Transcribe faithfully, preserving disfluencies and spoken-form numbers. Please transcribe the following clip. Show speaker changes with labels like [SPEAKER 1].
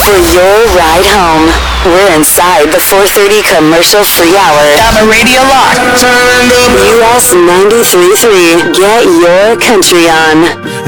[SPEAKER 1] for your ride home. We're inside the four thirty commercial-free hour.
[SPEAKER 2] Got my radio locked. Turned up.
[SPEAKER 1] U S ninety-three point three. Get your country on.